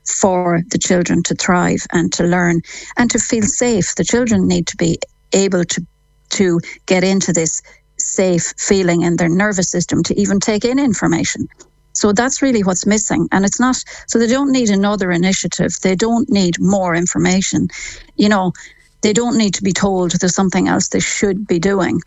for the children to thrive and to learn and to feel safe. The children need to be able to get into this safe feeling in their nervous system to even take in information. So that's really what's missing. And it's not, so they don't need another initiative. They don't need more information. They don't need to be told there's something else they should be doing.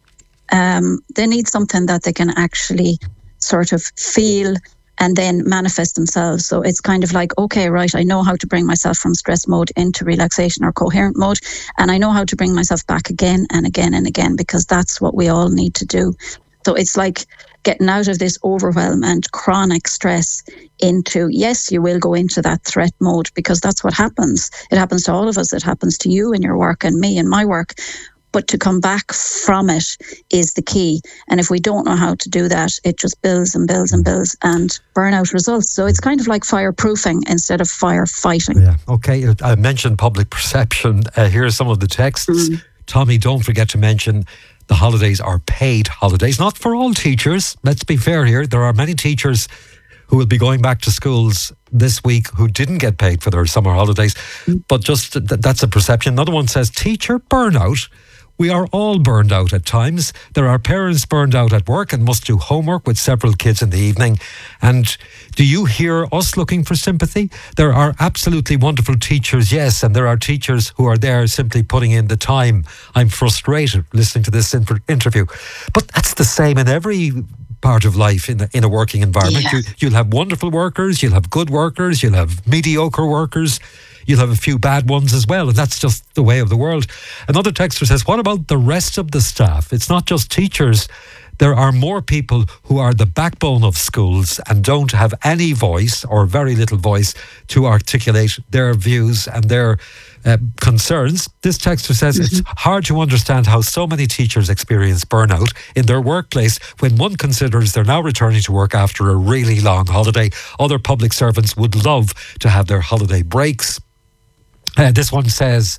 They need something that they can actually sort of feel and then manifest themselves. So it's kind of like, okay, right, I know how to bring myself from stress mode into relaxation or coherent mode, and I know how to bring myself back again and again and again, because that's what we all need to do. So it's like getting out of this overwhelm and chronic stress into, yes, you will go into that threat mode, because that's what happens. It happens to all of us. It happens to you in your work and me in my work. But to come back from it is the key. And if we don't know how to do that, it just builds and builds and builds, and burnout results. So it's kind of like fireproofing instead of firefighting. Yeah. Okay. I mentioned public perception. Here are some of the texts. Tommy, don't forget to mention the holidays are paid holidays. Not for all teachers. Let's be fair here. There are many teachers who will be going back to schools this week who didn't get paid for their summer holidays. But just that's a perception. Another one says, teacher burnout. We are all burned out at times. There are parents burned out at work and must do homework with several kids in the evening. And do you hear us looking for sympathy? There are absolutely wonderful teachers, yes, and there are teachers who are there simply putting in the time. I'm frustrated listening to this interview. But that's the same in every part of life in a working environment. Yeah. You'll have wonderful workers, you'll have good workers, you'll have mediocre workers. You'll have a few bad ones as well, and that's just the way of the world. Another texter says, what about the rest of the staff? It's not just teachers. There are more people who are the backbone of schools and don't have any voice or very little voice to articulate their views and their concerns. This texter says it's hard to understand how so many teachers experience burnout in their workplace when one considers they're now returning to work after a really long holiday. Other public servants would love to have their holiday breaks. This one says,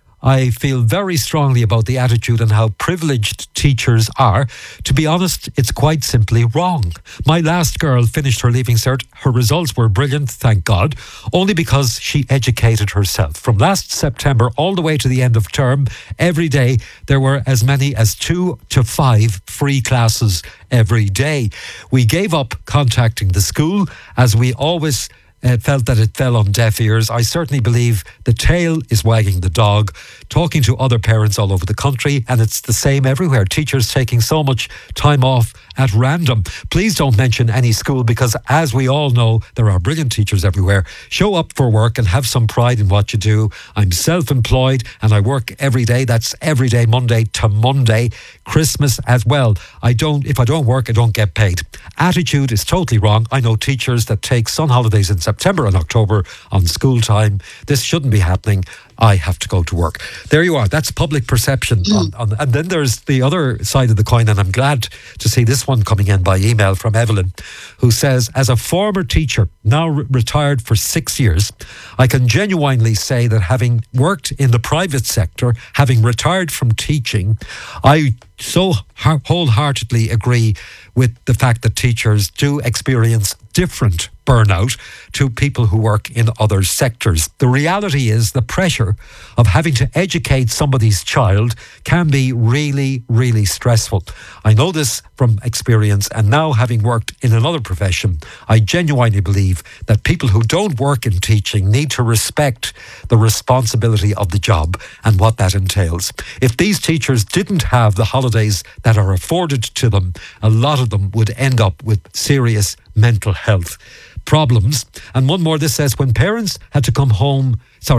I feel very strongly about the attitude and how privileged teachers are. To be honest, it's quite simply wrong. My last girl finished her Leaving Cert. Her results were brilliant, thank God, only because she educated herself. From last September all the way to the end of term, every day there were as many as 2 to 5 free classes every day. We gave up contacting the school as we always felt that it fell on deaf ears. I certainly believe the tail is wagging the dog, talking to other parents all over the country, and it's the same everywhere. Teachers taking so much time off at random. Please don't mention any school, because as we all know, there are brilliant teachers everywhere. Show up for work and have some pride in what you do. I'm self-employed and I work every day. That's every day, Monday to Monday, Christmas as well. If I don't work, I don't get paid. Attitude is totally wrong. I know teachers that take sun holidays in September and October on school time. This shouldn't be happening. I have to go to work. There you are. That's public perception. And then there's the other side of the coin, and I'm glad to see this one coming in by email from Evelyn, who says, as a former teacher, now retired for 6 years, I can genuinely say that having worked in the private sector, having retired from teaching, I so wholeheartedly agree with the fact that teachers do experience different burnout to people who work in other sectors. The reality is the pressure of having to educate somebody's child can be really, really stressful. I know this from experience, and now having worked in another profession, I genuinely believe that people who don't work in teaching need to respect the responsibility of the job and what that entails. If these teachers didn't have the holidays that are afforded to them, a lot of them would end up with serious mental health problems. And one more, this says, when parents had to homeschool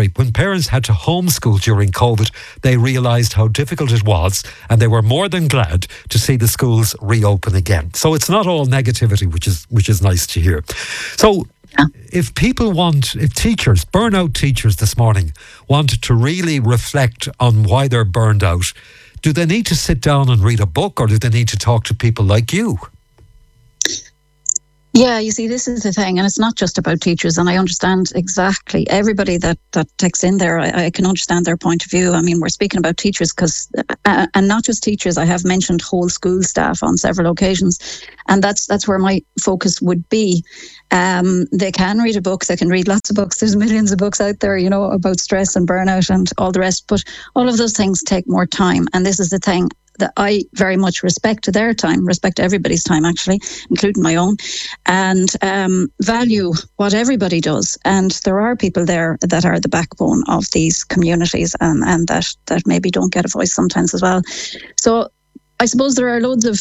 during COVID, they realised how difficult it was, and they were more than glad to see the schools reopen again. So it's not all negativity, which is nice to hear. So if teachers, burnout teachers this morning, want to really reflect on why they're burned out, do they need to sit down and read a book, or do they need to talk to people like you? Yeah, you see, this is the thing, and it's not just about teachers, and I understand exactly everybody that takes in there. I can understand their point of view. I mean, we're speaking about teachers because, and not just teachers, I have mentioned whole school staff on several occasions, and that's where my focus would be. They can read a book, they can read lots of books. There's millions of books out there, about stress and burnout and all the rest, but all of those things take more time, and this is the thing that I very much respect their time, respect everybody's time actually, including my own, and value what everybody does. And there are people there that are the backbone of these communities and that maybe don't get a voice sometimes as well. So I suppose there are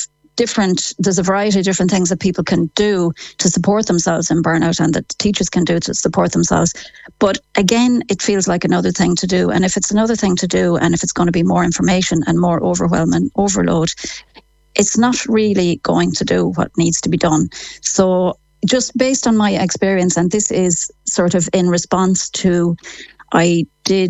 there's a variety of different things that people can do to support themselves in burnout and that teachers can do to support themselves. But again, it feels like another thing to do. And if it's another thing to do, and if it's going to be more information and more overwhelm and overload, it's not really going to do what needs to be done. So just based on my experience, and this is sort of in response to, I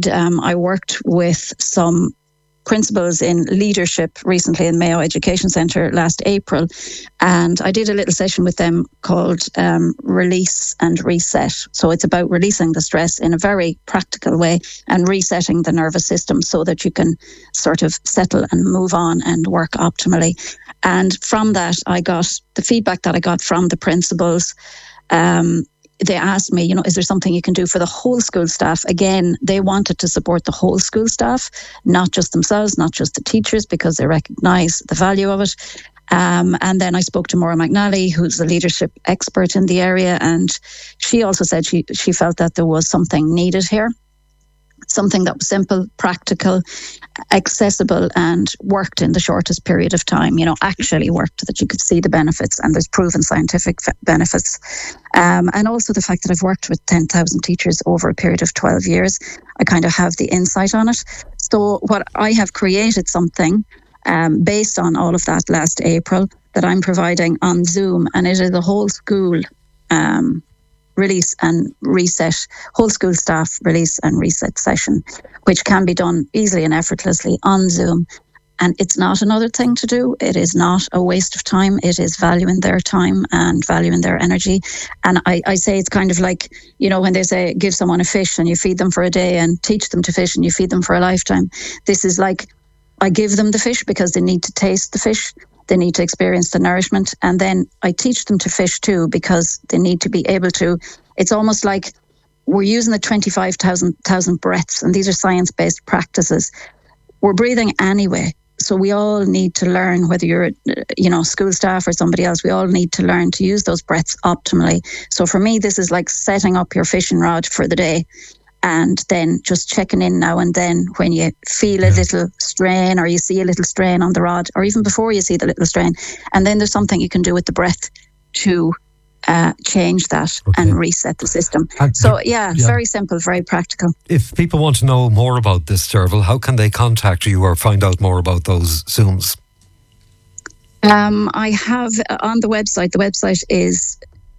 worked with some principals in leadership recently in Mayo Education Centre last April, and I did a little session with them called Release and Reset. So it's about releasing the stress in a very practical way and resetting the nervous system so that you can sort of settle and move on and work optimally. And from that, I got the feedback that I got from the principals. They asked me, is there something you can do for the whole school staff? Again, they wanted to support the whole school staff, not just themselves, not just the teachers, because they recognise the value of it. And then I spoke to Maura McNally, who's a leadership expert in the area, and she also said she felt that there was something needed here. Something that was simple, practical, accessible, and worked in the shortest period of time, actually worked, that you could see the benefits, and there's proven scientific benefits. And also the fact that I've worked with 10,000 teachers over a period of 12 years, I kind of have the insight on it. So what I have created something based on all of that last April that I'm providing on Zoom, and it is a whole school release and reset, whole school staff release and reset session, which can be done easily and effortlessly on Zoom. And it's not another thing to do. It is not a waste of time. It is valuing their time and valuing their energy. And I say it's kind of like, when they say give someone a fish and you feed them for a day, and teach them to fish and you feed them for a lifetime. This is like, I give them the fish because they need to taste the fish. They need to experience the nourishment. And then I teach them to fish too, because they need to be able to, it's almost like we're using the 25,000 breaths, and these are science-based practices. We're breathing anyway. So we all need to learn, whether you're, school staff or somebody else, we all need to learn to use those breaths optimally. So for me, this is like setting up your fishing rod for the day, and then just checking in now and then when you feel a little strain, or you see a little strain on the rod, or even before you see the little strain. And then there's something you can do with the breath to change that and reset the system. So very simple, very practical. If people want to know more about this, Derval, how can they contact you or find out more about those Zooms? I have on the website is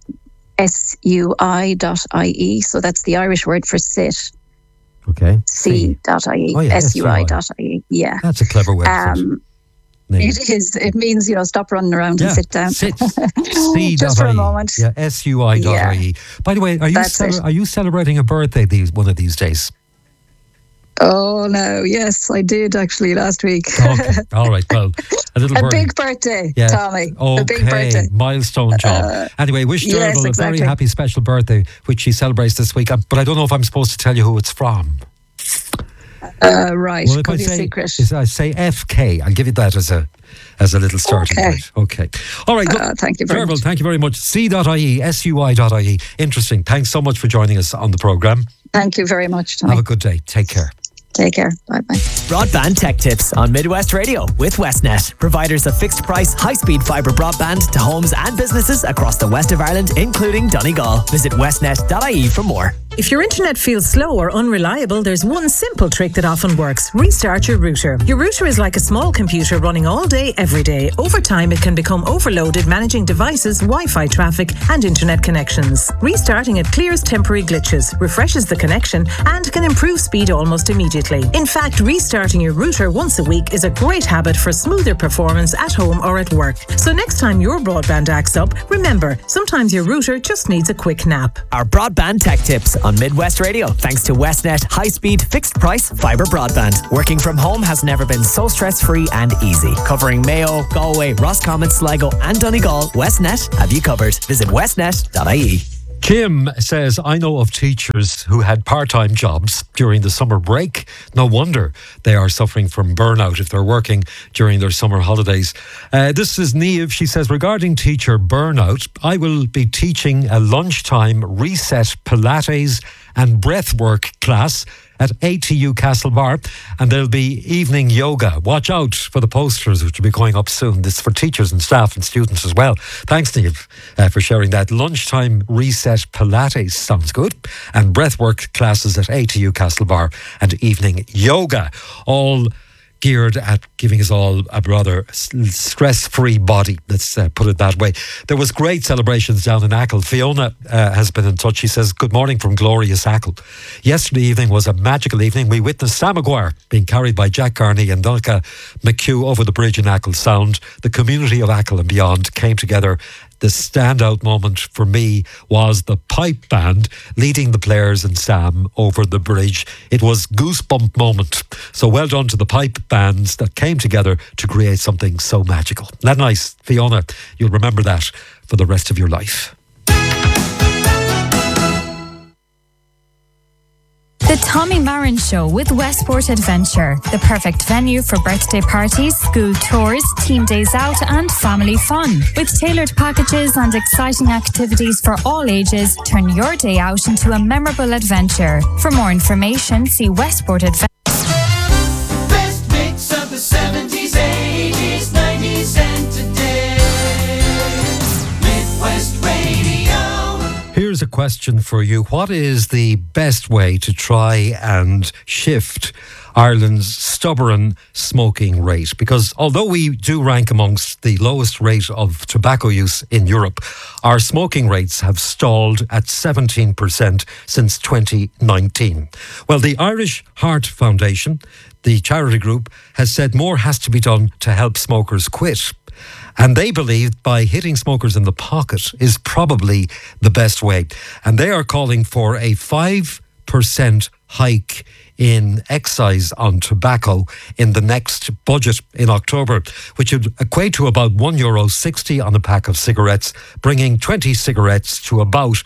sui.ie, so that's the Irish word for sit. Okay. C.ie. Oh, yeah, sui.ie. Yeah. That's a clever website. It is. It means, stop running around and sit down. Sit. Just for a moment. Yeah, sui.ie. Yeah. By the way, are you celebrating a birthday one of these days? Oh, no. Yes, I did actually last week. Okay. All right. Well, a big birthday, Tommy. Okay. A big birthday. Milestone job. Anyway, wish Derval a very happy special birthday, which she celebrates this week. But I don't know if I'm supposed to tell you who it's from. Right. Well, could be a secret. I say FK. I'll give you that as a little starting point. Okay. All right. Thank you very much. Thank you very much. C.ie, sui.ie. Interesting. Thanks so much for joining us on the programme. Thank you very much, Tommy. Have a good day. Take care. Take care. Bye-bye. Broadband Tech Tips on Midwest Radio with Westnet. Providers of fixed price, high-speed fibre broadband to homes and businesses across the west of Ireland, including Donegal. Visit westnet.ie for more. If your internet feels slow or unreliable, there's one simple trick that often works. Restart your router. Your router is like a small computer running all day, every day. Over time, it can become overloaded managing devices, Wi-Fi traffic and internet connections. Restarting it clears temporary glitches, refreshes the connection and can improve speed almost immediately. In fact, restarting your router once a week is a great habit for smoother performance at home or at work. So next time your broadband acts up, remember, sometimes your router just needs a quick nap. Our broadband tech tips on Midwest Radio, thanks to Westnet high-speed, fixed-price fibre broadband. Working from home has never been so stress-free and easy. Covering Mayo, Galway, Roscommon, Sligo and Donegal, Westnet have you covered. Visit westnet.ie. Kim says, I know of teachers who had part-time jobs during the summer break. No wonder they are suffering from burnout if they're working during their summer holidays. This is Niamh. She says, regarding teacher burnout, I will be teaching a lunchtime reset Pilates and breathwork class at ATU Castlebar, and there'll be evening yoga. Watch out for the posters which will be going up soon. This is for teachers and staff and students as well. Thanks, Niamh, for sharing that. Lunchtime reset Pilates sounds good, and breathwork classes at ATU Castlebar and evening yoga, all geared at giving us all a rather stress-free body. Let's put it that way. There was great celebrations down in Achill. Fiona has been in touch. She says, good morning from glorious Achill. Yesterday evening was a magical evening. We witnessed Sam Maguire being carried by Jack Carney and Dulca McHugh over the bridge in Achill Sound. The community of Achill and beyond came together. The standout moment for me was the pipe band leading the players and Sam over the bridge. It was goosebump moment. So well done to the pipe bands that came together to create something so magical. Isn't that nice, Fiona? You'll remember that for the rest of your life. The Tommy Marin Show with Westport Adventure. The perfect venue for birthday parties, school tours, team days out and family fun. With tailored packages and exciting activities for all ages, turn your day out into a memorable adventure. For more information, see Westport Adventure. Best mix of the 70s, 80s, 90s and today. Midwest Radio. Here's a question for you. What is the best way to try and shift Ireland's stubborn smoking rate? Because although we do rank amongst the lowest rate of tobacco use in Europe, our smoking rates have stalled at 17% since 2019. Well, the Irish Heart Foundation, the charity group, has said more has to be done to help smokers quit. And they believe by hitting smokers in the pocket is probably the best way. And they are calling for a 5% hike in excise on tobacco in the next budget in October, which would equate to about €1.60 on a pack of cigarettes, bringing 20 cigarettes to about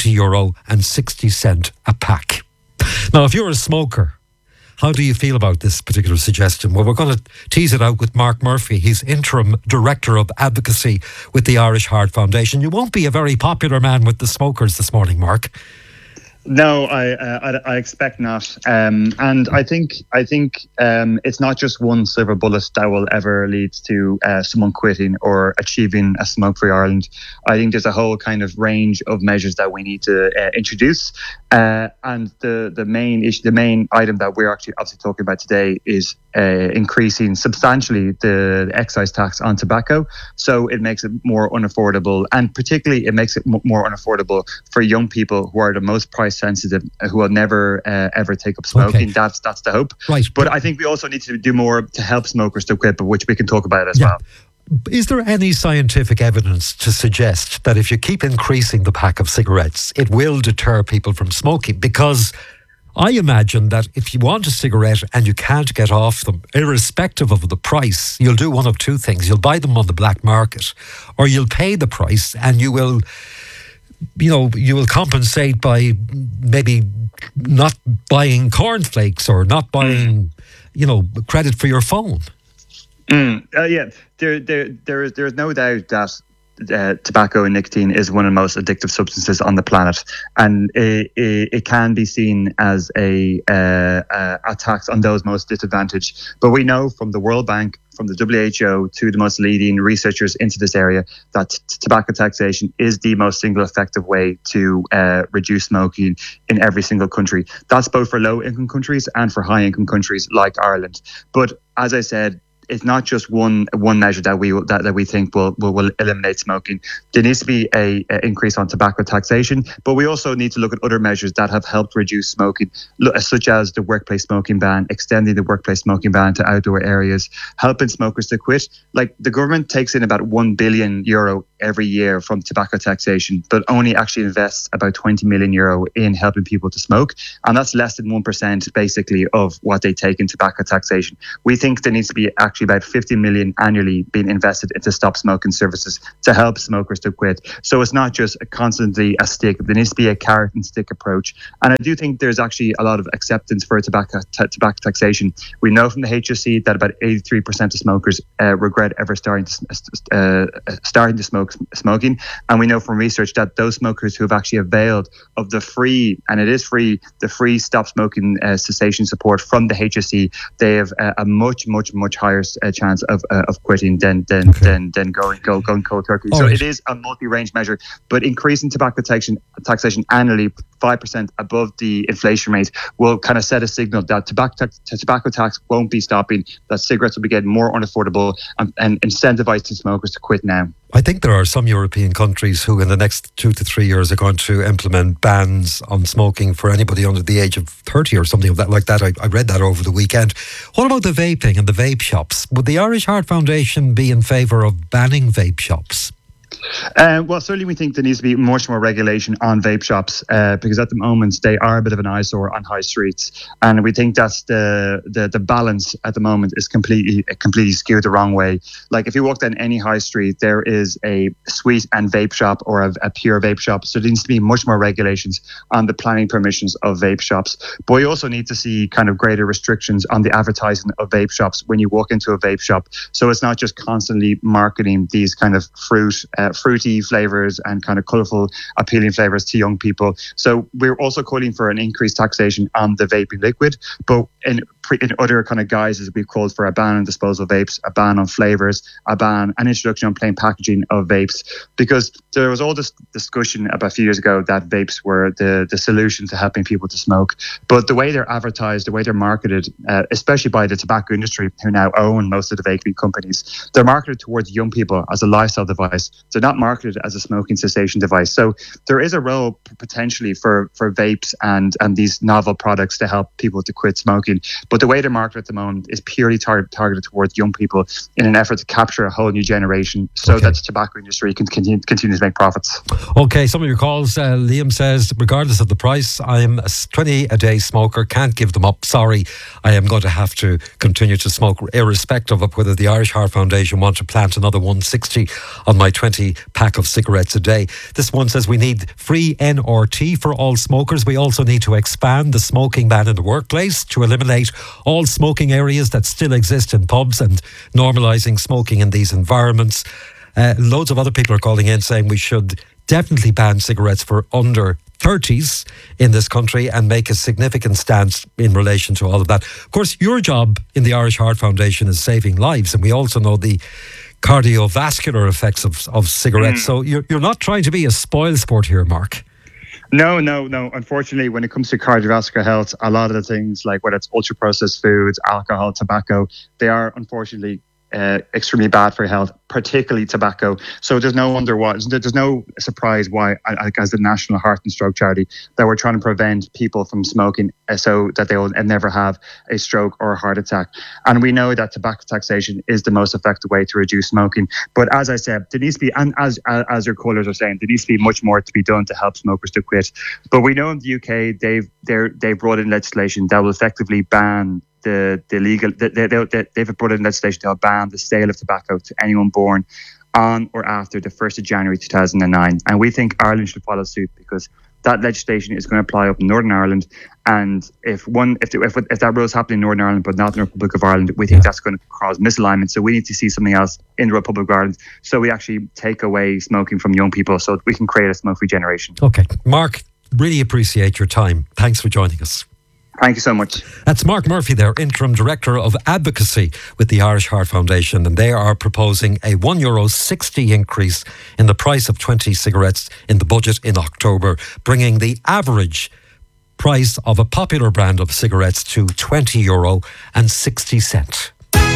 €20.60 a pack. Now, if you're a smoker, how do you feel about this particular suggestion? Well, we're going to tease it out with Mark Murphy. He's Interim Director of Advocacy with the Irish Heart Foundation. You won't be a very popular man with the smokers this morning, Mark. No, I expect not, and I think it's not just one silver bullet that will ever lead to someone quitting or achieving a smoke-free Ireland. I think there's a whole kind of range of measures that we need to introduce, and the main issue, the main item that we're actually obviously talking about today is increasing substantially the excise tax on tobacco, so it makes it more unaffordable, and particularly it makes it more unaffordable for young people who are the most price sensitive, who will never ever take up smoking. Okay. That's the hope. Right. But I think we also need to do more to help smokers to quit, but which we can talk about as well. Is there any scientific evidence to suggest that if you keep increasing the pack of cigarettes, it will deter people from smoking? Because I imagine that if you want a cigarette and you can't get off them, irrespective of the price, you'll do one of two things. You'll buy them on the black market, or you'll pay the price and you will compensate by maybe not buying cornflakes or not buying, credit for your phone. There is no doubt that tobacco and nicotine is one of the most addictive substances on the planet, and it can be seen as a tax on those most disadvantaged. But we know from the World Bank, from the WHO to the most leading researchers into this area, that tobacco taxation is the most single effective way to reduce smoking in every single country. That's both for low income countries and for high income countries like Ireland. But as I said, it's not just one measure that we think will eliminate smoking. There needs to be a increase on tobacco taxation, but we also need to look at other measures that have helped reduce smoking, such as the workplace smoking ban, extending the workplace smoking ban to outdoor areas, helping smokers to quit. Like, the government takes in about €1 billion every year from tobacco taxation, but only actually invests about €20 million in helping people to smoke, and that's less than 1% basically of what they take in tobacco taxation. We think there needs to be actually about 50 million annually being invested into stop smoking services to help smokers to quit. So it's not just constantly a stick. There needs to be a carrot and stick approach. And I do think there's actually a lot of acceptance for tobacco taxation. We know from the HSE that about 83% of smokers regret ever starting to smoking. And we know from research that those smokers who have actually availed of the free, and it is free, the free stop smoking cessation support from the HSE, they have a much higher chance of quitting than going cold turkey. So it is a multi-range measure, but increasing tobacco taxation annually 5% above the inflation rate will kind of set a signal that tobacco tax won't be stopping, that cigarettes will be getting more unaffordable, and incentivizing smokers to quit now. I think there are some European countries who in the next 2 to 3 years are going to implement bans on smoking for anybody under the age of 30 or something like that. I read that over the weekend. What about the vaping and the vape shops? Would the Irish Heart Foundation be in favour of banning vape shops? Well, certainly we think there needs to be much more regulation on vape shops because at the moment they are a bit of an eyesore on high streets, and we think that's the balance at the moment is completely skewed the wrong way. Like, if you walk down any high street, there is a sweet and vape shop or a pure vape shop. So there needs to be much more regulations on the planning permissions of vape shops. But we also need to see kind of greater restrictions on the advertising of vape shops when you walk into a vape shop. So it's not just constantly marketing these kind of fruity flavors and kind of colorful, appealing flavors to young people. So we're also calling for an increased taxation on the vaping liquid, but in other kind of guises, we've called for a ban on disposable vapes, a ban on flavors, an introduction on plain packaging of vapes, because there was all this discussion about a few years ago that vapes were the solution to helping people to smoke. But the way they're advertised, the way they're marketed, especially by the tobacco industry, who now own most of the vaping companies, they're marketed towards young people as a lifestyle device. They're not marketed as a smoking cessation device. So there is a role potentially for vapes and these novel products to help people to quit smoking. But the way they're marketed at the moment is purely targeted towards young people in an effort to capture a whole new generation so that the tobacco industry can continue to make profits. Okay, some of your calls. Liam says, regardless of the price, I am a 20 a day smoker, can't give them up. Sorry, I am going to have to continue to smoke, irrespective of whether the Irish Heart Foundation want to plant another 160 on my 20 pack of cigarettes a day. This one says we need free NRT for all smokers. We also need to expand the smoking ban in the workplace to eliminate all smoking areas that still exist in pubs and normalising smoking in these environments. Loads of other people are calling in saying we should definitely ban cigarettes for under 30s in this country and make a significant stance in relation to all of that. Of course, your job in the Irish Heart Foundation is saving lives, and we also know the cardiovascular effects of cigarettes. So you're not trying to be a spoilsport here, Mark. No. Unfortunately, when it comes to cardiovascular health, a lot of the things, like whether it's ultra-processed foods, alcohol, tobacco, they are unfortunately extremely bad for your health, particularly tobacco. So there's no surprise why, as the National Heart and Stroke Charity, that we're trying to prevent people from smoking so that they will never have a stroke or a heart attack. And we know that tobacco taxation is the most effective way to reduce smoking. But as I said, there needs to be, and as your callers are saying, there needs to be much more to be done to help smokers to quit. But we know in the UK they've brought in legislation that will effectively ban they've brought in legislation to ban the sale of tobacco to anyone born on or after the 1st of January 2009. And we think Ireland should follow suit, because that legislation is going to apply up in Northern Ireland. And if that rule is happening in Northern Ireland but not in the Republic of Ireland, we think that's going to cause misalignment. So we need to see something else in the Republic of Ireland. So we actually take away smoking from young people so that we can create a smoke-free generation. Okay. Mark, really appreciate your time. Thanks for joining us. Thank you so much. That's Mark Murphy there, Interim Director of Advocacy with the Irish Heart Foundation, and they are proposing a €1.60 increase in the price of 20 cigarettes in the budget in October, bringing the average price of a popular brand of cigarettes to €20.60.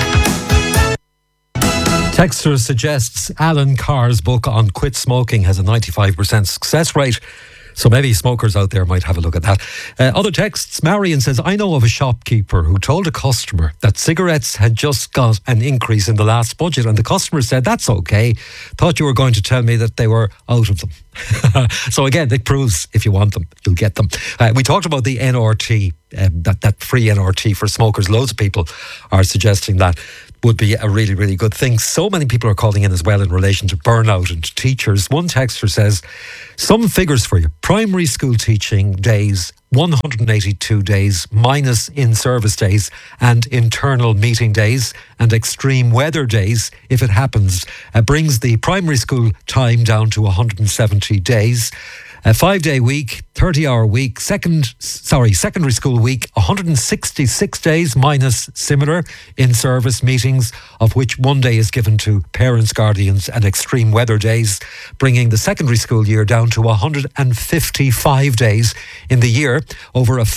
Texter suggests Alan Carr's book on quit smoking has a 95% success rate. So maybe smokers out there might have a look at that. Other texts, Marion says, I know of a shopkeeper who told a customer that cigarettes had just got an increase in the last budget, and the customer said, that's okay. Thought you were going to tell me that they were out of them. So again, it proves if you want them, you'll get them. We talked about the NRT, that free NRT for smokers. Loads of people are suggesting that would be a really, really good thing. So many people are calling in as well in relation to burnout and teachers. One texter says, some figures for you. Primary school teaching days, 182 days, minus in-service days and internal meeting days and extreme weather days, if it happens, brings the primary school time down to 170 days. A 5-day week, 30-hour week, secondary school week, 166 days minus similar in-service meetings, of which 1 day is given to parents, guardians and extreme weather days, bringing the secondary school year down to 155 days in the year over a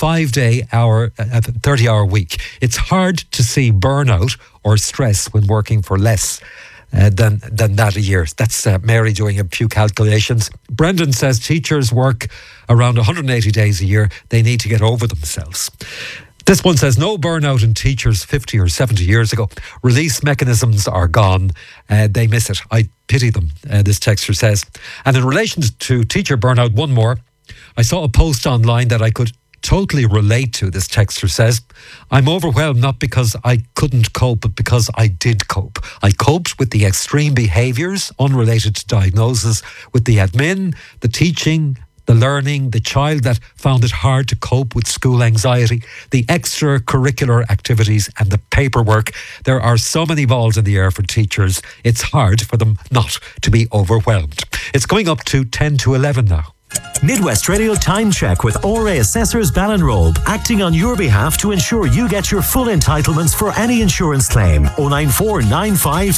30-hour week. It's hard to see burnout or stress when working for less than that a year. That's Mary doing a few calculations. Brendan says teachers work around 180 days a year. They need to get over themselves. This one says no burnout in teachers 50 or 70 years ago. Release mechanisms are gone. They miss it. I pity them, this texter says. And in relation to teacher burnout, one more. I saw a post online that I could totally relate to, this texter says. I'm overwhelmed not because I couldn't cope, but because I did cope. I coped with the extreme behaviours unrelated to diagnosis, with the admin, the teaching, the learning, the child that found it hard to cope with school anxiety, the extracurricular activities and the paperwork. There are so many balls in the air for teachers. It's hard for them not to be overwhelmed. It's going up to 10 to 11 now. Midwest Radio Time Check with ORA Assessors Ballinrobe, acting on your behalf to ensure you get your full entitlements for any insurance claim. 094 95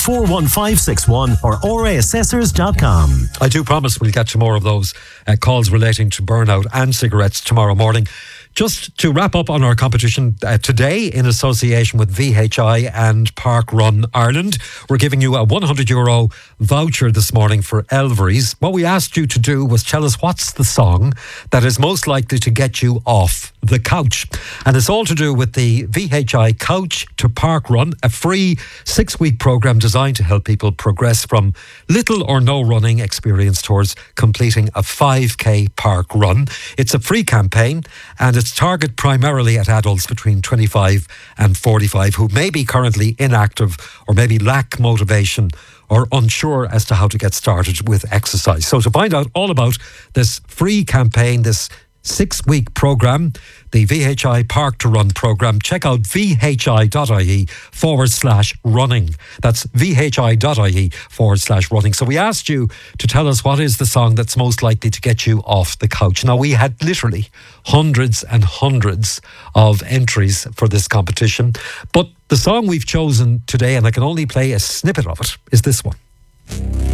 41561 or oraassessors.com. I do promise we'll get to more of those calls relating to burnout and cigarettes tomorrow morning. Just to wrap up on our competition today, in association with VHI and Park Run Ireland, we're giving you a €100 voucher this morning for Elvery's. What we asked you to do was tell us what's the song that is most likely to get you off the couch. And it's all to do with the VHI Couch to Park Run, a free 6-week programme designed to help people progress from little or no running experience towards completing a 5k park run. It's a free campaign and it's targeted primarily at adults between 25 and 45 who may be currently inactive or maybe lack motivation or unsure as to how to get started with exercise. So to find out all about this free campaign, this 6-week programme, the VHI Park to Run programme, check out vhi.ie/running. That's vhi.ie/running. So we asked you to tell us what is the song that's most likely to get you off the couch. Now, we had literally hundreds and hundreds of entries for this competition, but the song we've chosen today, and I can only play a snippet of it, is this one.